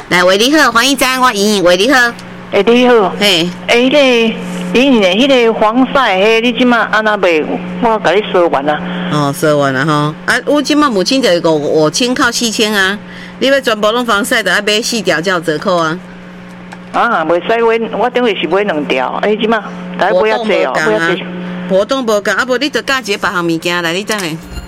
来，喂，你好，欢迎早，我莹莹，喂，你好。 你好。 嘿。 迄个莹莹的，迄个防晒，你即马安那卖？我甲你说完啦。 哦，说完了哈。啊，我即马母亲节有5千靠7000啊，你要全部拢防晒，就要买4条才有折扣啊。 啊，袂使买，我等于是买2条。即马来买遐济哦，买遐济。 活动无共，啊无你就加一个别项物件来，你知没？